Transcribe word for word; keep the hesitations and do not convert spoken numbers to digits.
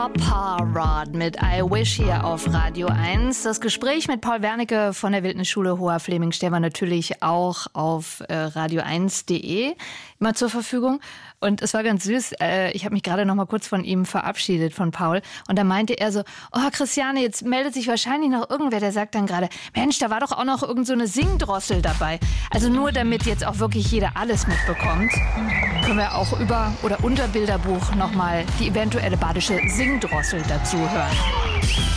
Papa-Rod mit I Wish hier auf Radio eins. Das Gespräch mit Paul Wernicke von der Wildnisschule Hoher-Fleming stellen wir natürlich auch auf äh, radio eins punkt de immer zur Verfügung. Und es war ganz süß, äh, ich habe mich gerade noch mal kurz von ihm verabschiedet, von Paul. Und da meinte er so, oh Christiane, jetzt meldet sich wahrscheinlich noch irgendwer, der sagt dann gerade, Mensch, da war doch auch noch irgend so eine Singdrossel dabei. Also nur damit jetzt auch wirklich jeder alles mitbekommt, können wir auch über oder unter Bilderbuch noch mal die eventuelle badische Singdrossel dazu hören.